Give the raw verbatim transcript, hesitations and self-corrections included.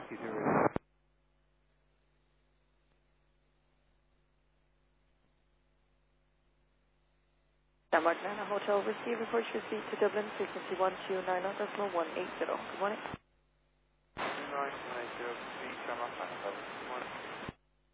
Whiskey Zero. Denmark Nana Hotel Whiskey, report your seat to Dublin, frequency one two nine zero decimal one eight zero. Good morning. two nine nine zero, Denmark Nana Hotel.